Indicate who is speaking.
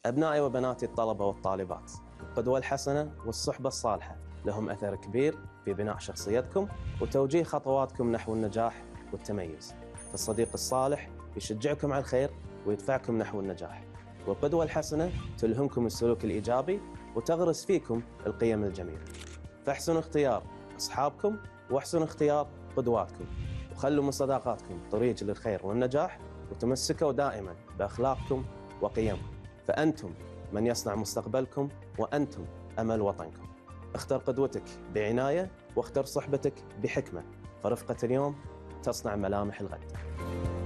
Speaker 1: أبنائي وبناتي الطلبة والطالبات، القدوة الحسنة والصحبة الصالحة لهم أثر كبير في بناء شخصيتكم وتوجيه خطواتكم نحو النجاح والتميز. فالصديق الصالح يشجعكم على الخير ويدفعكم نحو النجاح، والقدوة الحسنة تلهمكم السلوك الإيجابي وتغرس فيكم القيم الجميلة. فاحسنوا اختيار أصحابكم واحسنوا اختيار قدواتكم، وخلوا من صداقاتكم طريق للخير والنجاح، وتمسكوا دائما بأخلاقكم وقيمكم، فأنتم من يصنع مستقبلكم وأنتم أمل وطنكم. اختر قدوتك بعناية واختر صحبتك بحكمة، فرفقة اليوم تصنع ملامح الغد.